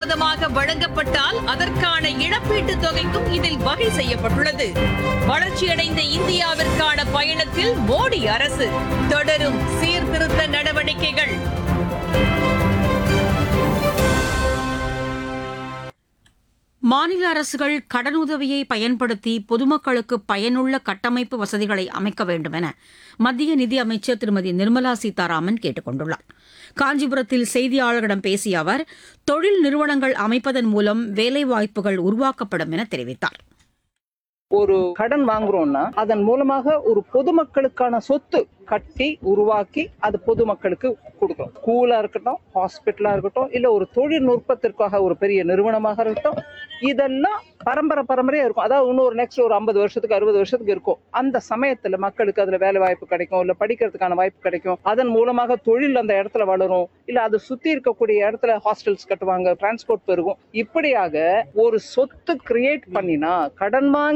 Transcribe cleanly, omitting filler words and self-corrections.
தாமதமாக வழங்கப்பட்டால் அதற்கான இழப்பீட்டுத் தொகைக்கும் இதில் வகை செய்யப்பட்டுள்ளது. வளர்ச்சியடைந்த இந்தியாவிற்கான பயணத்தில் மோடி அரசு தொடரும் சீர்திருத்த நடவடிக்கைகள். மாநில அரசுகள் கடனுதவியை பயன்படுத்தி பொதுமக்களுக்கு பயனுள்ள கட்டமைப்பு வசதிகளை அமைக்க வேண்டும் என மத்திய நிதி அமைச்சர் திருமதி நிர்மலா சீதாராமன் கேட்டுக் கொண்டுள்ளார். காஞ்சிபுரத்தில் செய்தியாளர்களிடம் பேசிய அவர், தொழில் நிறுவனங்கள் அமைப்பதன் மூலம் வேலைவாய்ப்புகள் உருவாக்கப்படும் என தெரிவித்தார். ஒரு கடன் வாங்குறோம்னா அதன் மூலமாக ஒரு பொதுமக்களுக்கான சொத்து கட்டி உருவாக்கி அது பொதுமக்களுக்கு கொடுக்கணும். ஸ்கூலா இருக்கட்டும், ஹாஸ்பிட்டலா இருக்கட்டும், இல்ல ஒரு தொழில்நுட்பத்திற்காக ஒரு பெரிய நிறுவனமாக இருக்கட்டும், இதெல்லாம் பரம்பரையா இருக்கும். அதாவது இன்னொரு நெக்ஸ்ட் ஒரு 50 வருஷத்துக்கு 60 வருஷத்துக்கு இருக்கும். அந்த சமயத்துல மக்களுக்கு அதுல வேலை வாய்ப்பு கிடைக்கும், இல்ல படிக்கிறதுக்கான வாய்ப்பு கிடைக்கும். அதன் மூலமாக தொழில் அந்த இடத்துல வளரும், இல்ல அது சுத்தி இருக்கக்கூடிய இடத்துல ஹாஸ்டல்ஸ் கட்டுவாங்க, டிரான்ஸ்போர்ட் பெருகும். இப்படியாக ஒரு சொத்து கிரியேட் பண்ணினா கடன் வாங்கி